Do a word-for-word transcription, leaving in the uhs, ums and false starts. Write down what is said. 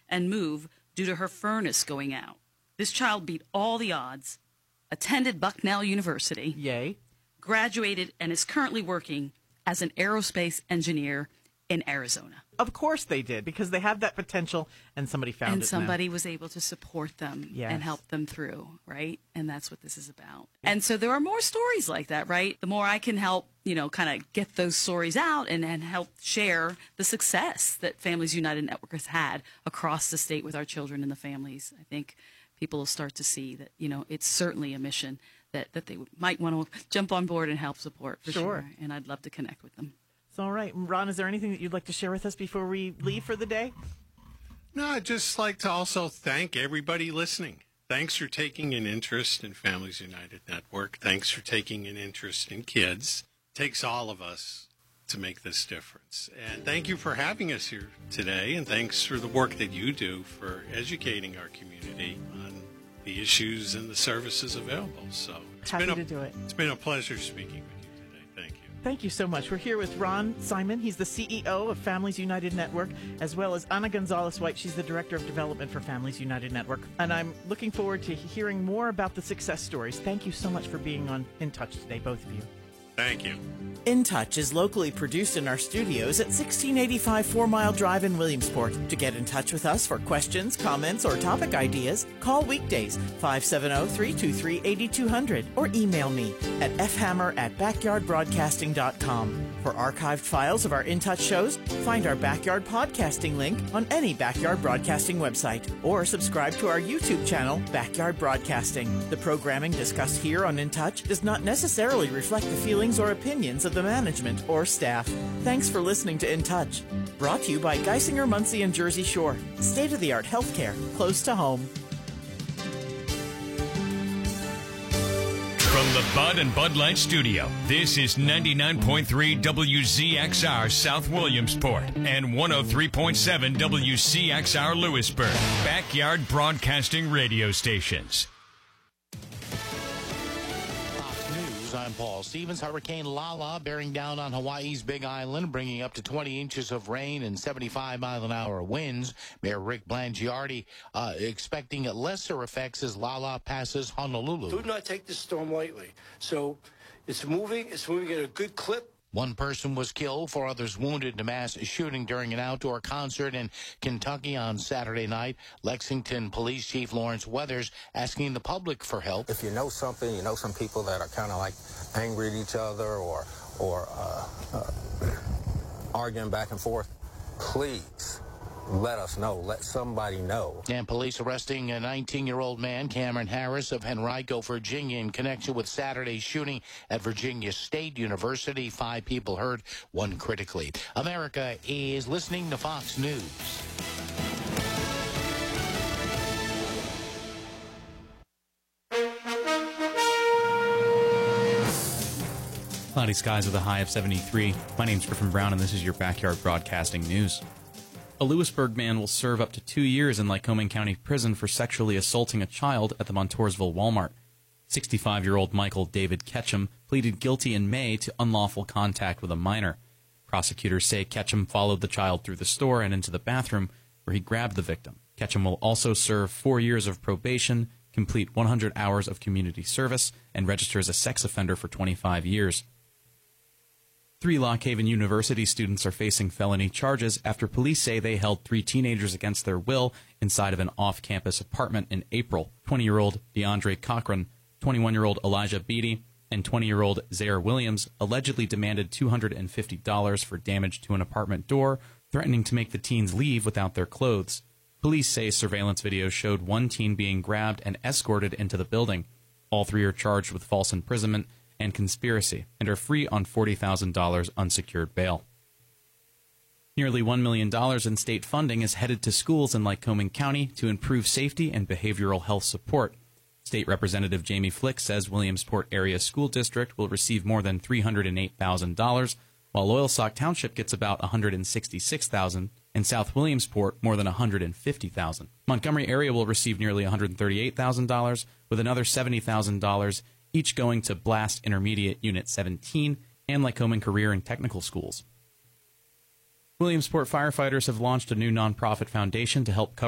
and move due to her furnace going out. This child beat all the odds, attended Bucknell University, Yay. graduated, and is currently working as an aerospace engineer in Arizona. Of course they did, because they had that potential, and somebody found and it. And somebody was able to support them yes. and help them through, right? And that's what this is about. And so there are more stories like that, right? The more I can help, you know, kind of get those stories out and, and help share the success that Families United Network has had across the state with our children and the families, I think people will start to see that, you know, it's certainly a mission that, that they might want to jump on board and help support, for sure. sure. And I'd love to connect with them. So, all right. Ron, is there anything that you'd like to share with us before we leave for the day? No, I'd just like to also thank everybody listening. Thanks for taking an interest in Families United Network. Thanks for taking an interest in kids. It takes all of us to make this difference. And thank you for having us here today, and thanks for the work that you do for educating our community on the issues and the services available. So it's Happy been a, to do it. It's been a pleasure speaking with you. Thank you so much. We're here with Ron Simon. He's the C E O of Families United Network, as well as Ana Gonzalez-White. She's the Director of Development for Families United Network. And I'm looking forward to hearing more about the success stories. Thank you so much for being on In Touch today, both of you. Thank you. In Touch is locally produced in our studios at sixteen eighty-five Four Mile Drive in Williamsport. To get in touch with us for questions, comments, or topic ideas, call weekdays five seven zero, three two three, eight two zero zero or email me at f hammer at backyard broadcasting dot com. For archived files of our In Touch shows, find our Backyard Podcasting link on any Backyard Broadcasting website, or subscribe to our YouTube channel, Backyard Broadcasting. The programming discussed here on In Touch does not necessarily reflect the feelings or opinions of the management or staff. Thanks for listening to In Touch. Brought to you by Geisinger, Muncie, and Jersey Shore. State-of-the-art healthcare close to home. From the Bud and Bud Light Studio, this is ninety-nine point three W Z X R South Williamsport and one oh three point seven W C X R Lewisburg, Backyard Broadcasting Radio Stations. I'm Paul Stevens. Hurricane Lala bearing down on Hawaii's Big Island, bringing up to twenty inches of rain and seventy-five mile an hour winds. Mayor Rick Blangiardi uh, expecting lesser effects as Lala passes Honolulu. Do not take this storm lightly. So it's moving. It's moving at a good clip. One person was killed, four others wounded in a mass shooting during an outdoor concert in Kentucky on Saturday night. Lexington Police Chief Lawrence Weathers asking the public for help. If you know something, you know some people that are kind of like angry at each other or, or uh, uh, arguing back and forth, please let us know. Let somebody know. And police arresting a nineteen-year-old man, Cameron Harris of Henrico, Virginia, in connection with Saturday's shooting at Virginia State University. Five people hurt, one critically. America is listening to Fox News. Cloudy skies with a high of seventy-three. My name's Griffin Brown, and this is your Backyard Broadcasting News. A Lewisburg man will serve up to two years in Lycoming County Prison for sexually assaulting a child at the Montoursville Walmart. sixty-five-year-old Michael David Ketchum pleaded guilty in May to unlawful contact with a minor. Prosecutors say Ketchum followed the child through the store and into the bathroom, where he grabbed the victim. Ketchum will also serve four years of probation, complete one hundred hours of community service, and register as a sex offender for twenty-five years. Three Lock Haven University students are facing felony charges after police say they held three teenagers against their will inside of an off-campus apartment in April. twenty-year-old DeAndre Cochran, twenty-one-year-old Elijah Beatty, and twenty-year-old Zaire Williams allegedly demanded two hundred fifty dollars for damage to an apartment door, threatening to make the teens leave without their clothes. Police say surveillance video showed one teen being grabbed and escorted into the building. All three are charged with false imprisonment and conspiracy, and are free on forty thousand dollars unsecured bail. Nearly one million dollars in state funding is headed to schools in Lycoming County to improve safety and behavioral health support. State Representative Jamie Flick says Williamsport Area School District will receive more than three hundred eight thousand dollars, while Loyalsock Township gets about one hundred sixty-six thousand dollars, and South Williamsport more than one hundred fifty thousand dollars. Montgomery area will receive nearly one hundred thirty-eight thousand dollars, with another seventy thousand dollars each going to Blast Intermediate Unit seventeen and Lycoming Career and Technical Schools. Williamsport firefighters have launched a new nonprofit foundation to help cover